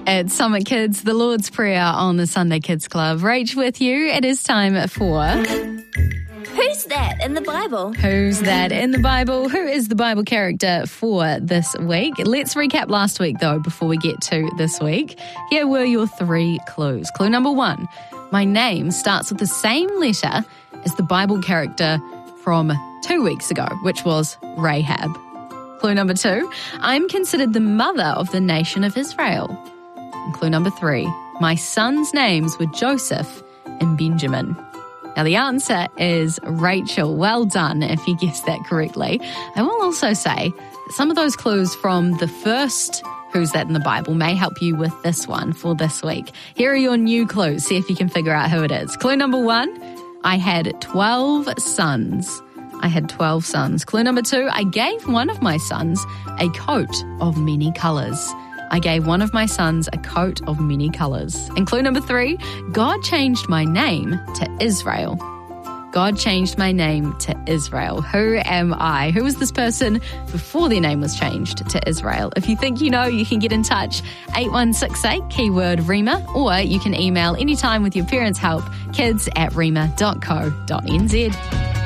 It's Summit Kids, the Lord's Prayer on the Sunday Kids Club. Rach with you. It is time for... Who's that in the Bible? Who's that in the Bible? Who is the Bible character for this week? Let's recap last week, though, before we get to this week. Here were your 3 clues. Clue number 1, my name starts with the same letter as the Bible character from 2 weeks ago, which was Rahab. Clue number 2, I'm considered the mother of the nation of Israel. And clue number 3, my sons' names were Joseph and Benjamin. Now, the answer is Rachel. Well done if you guessed that correctly. I will also say that some of those clues from the first Who's That in the Bible may help you with this one for this week. Here are your new clues. See if you can figure out who it is. Clue number 1, I had 12 sons. I had 12 sons. Clue number 2, I gave one of my sons a coat of many colours. I gave one of my sons a coat of many colours. And clue number 3, God changed my name to Israel. God changed my name to Israel. Who am I? Who was this person before their name was changed to Israel? If you think you know, you can get in touch, 8168, keyword Rhema, or you can email anytime with your parents' help, kids@rhema.co.nz.